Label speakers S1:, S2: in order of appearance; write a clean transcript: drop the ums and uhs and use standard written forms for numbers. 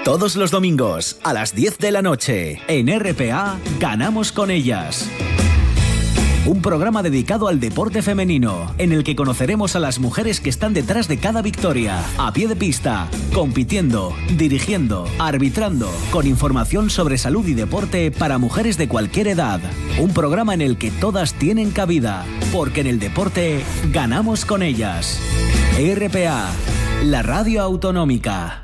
S1: Todos los domingos a las 10 de la noche en RPA Ganamos con ellas. Un programa dedicado al deporte femenino, en el que conoceremos a las mujeres que están detrás de cada victoria, a pie de pista, compitiendo, dirigiendo, arbitrando, con información sobre salud y deporte para mujeres de cualquier edad. Un programa en el que todas tienen cabida, porque en el deporte ganamos con ellas. RPA, la radio autonómica.